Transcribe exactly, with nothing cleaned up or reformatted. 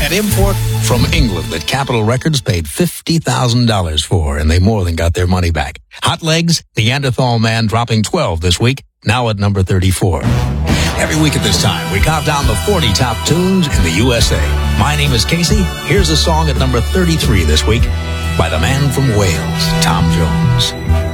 An import from England that Capitol Records paid fifty thousand dollars for, and they more than got their money back. Hot Legs, Neanderthal Man, dropping twelve this week, now at number thirty-four. Every week at this time, we count down the forty top tunes in the U S A. My name is Casey. Here's a song at number thirty-three this week by the man from Wales, Tom Jones.